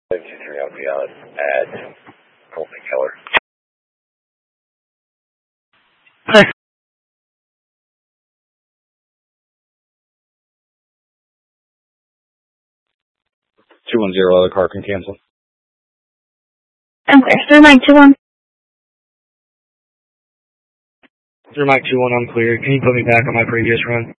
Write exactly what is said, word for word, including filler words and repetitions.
seven two three on beyond at Colton Keller. Hi. two one zero, other car can cancel. Okay, through Mike two one. Through Mike two one, I'm clear. Can you put me back on my previous run?